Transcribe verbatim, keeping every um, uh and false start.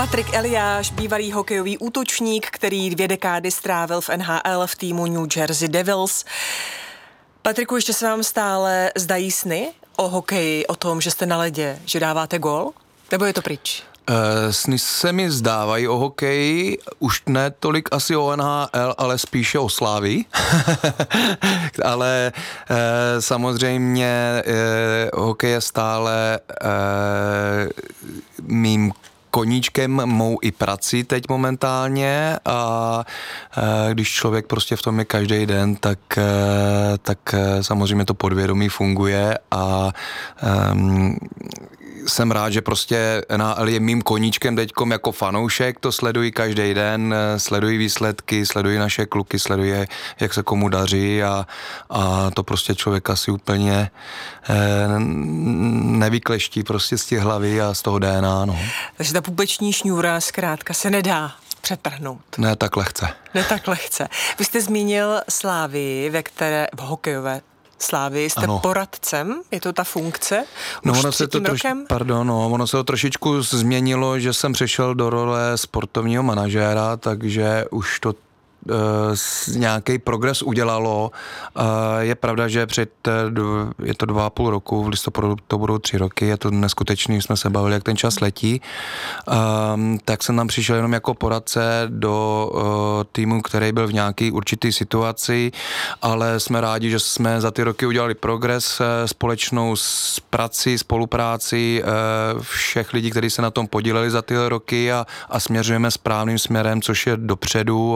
Patrik Eliáš, bývalý hokejový útočník, který dvě dekády strávil v N H L v týmu New Jersey Devils. Patriku, ještě se vám stále zdají sny o hokeji, o tom, že jste na ledě, že dáváte gól? Nebo je to pryč? Uh, sny se mi zdávají o hokeji, už ne tolik asi o N H L, ale spíše o Slávii. ale uh, samozřejmě uh, hokej je stále uh, mým koníčkem, mou i prací teď momentálně a e, když člověk prostě v tom je každý den, tak, e, tak e, samozřejmě to podvědomí funguje a e, jsem rád, že prostě N H L je mým koníčkem teďkom jako fanoušek, to sleduji každý den, sleduji výsledky, sleduji naše kluky, sleduji, jak se komu daří a, a to prostě člověk asi úplně e, nevykleští prostě z těch hlavy a z toho D N A, no. Takže ta pupeční šňůra zkrátka se nedá přetrhnout. Ne tak lehce. Ne tak lehce. Vy jste zmínil Slávii, ve které v hokejové Slávii jste ano. poradcem, je to ta funkce? No už ono se to troš, pardon, no, ono se to trošičku změnilo, že jsem přešel do role sportovního manažéra, takže už to Uh, nějaký progres udělalo. Uh, je pravda, že před, uh, je to dva a půl roku, v listopadu to budou tři roky, je to neskutečný, jsme se bavili, jak ten čas letí. Um, tak jsem tam přišel jenom jako poradce do uh, týmu, který byl v nějaký určitý situaci, ale jsme rádi, že jsme za ty roky udělali progres, uh, společnou s prací, spolupráci uh, všech lidí, kteří se na tom podíleli za ty roky a, a směřujeme správným směrem, což je dopředu